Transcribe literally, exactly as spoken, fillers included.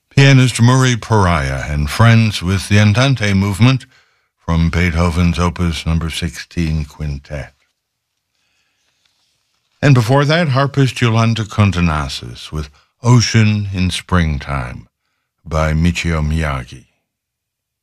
Pianist Murray Pariah and Friends with the Andante movement from Beethoven's Opus number sixteen Quintet. And before that, harpist Yolanda Kontanassis with Ocean in Springtime by Michio Miyagi.